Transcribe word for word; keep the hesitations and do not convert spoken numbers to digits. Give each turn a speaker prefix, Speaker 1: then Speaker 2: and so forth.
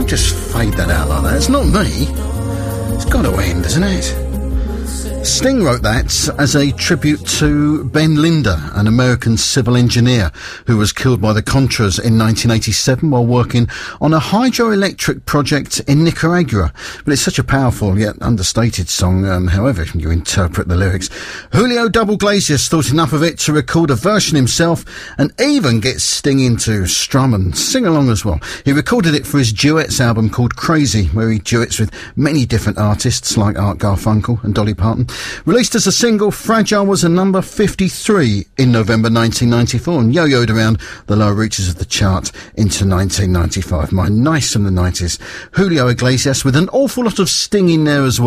Speaker 1: Don't just fade that out like that. It's not me. It's got to end, isn't it? Sting wrote that as a tribute to Ben Linder, an American civil engineer who was killed by the Contras in nineteen eighty-seven while working on a hydroelectric project in Nicaragua. But it's such a powerful yet understated song, um, however you interpret the lyrics. Julio Double Iglesias thought enough of it to record a version himself and even get Sting in to strum and sing along as well. He recorded it for his duets album called Crazy, where he duets with many different artists like Art Garfunkel and Dolly Parton. Released as a single, Fragile was a number fifty-three in November nineteen ninety-four and yo-yoed around the lower reaches of the chart into nineteen ninety-five. My nice from the nineties. Julio Iglesias with an awful lot of Sting in there as well.